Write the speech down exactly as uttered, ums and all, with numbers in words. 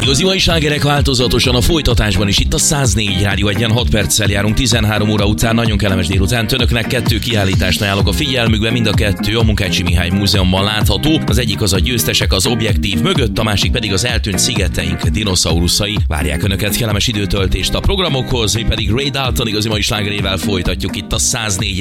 Igazi mai slágerek változatosan a folytatásban is itt a száznégy Rádió egyen hat perccel járunk tizenhárom óra után, nagyon kellemes délután. Önöknek kettő kiállítást ajánlok a figyelmükben, mind a kettő a Munkácsi Mihály Múzeumban látható. Az egyik az a Győztesek az objektív mögött, a másik pedig az Eltűnt szigeteink dinoszauruszai. Várják Önöket kellemes időtöltést a programokhoz, mi pedig Ray Dalton igazi mai slágerével folytatjuk itt a száznégy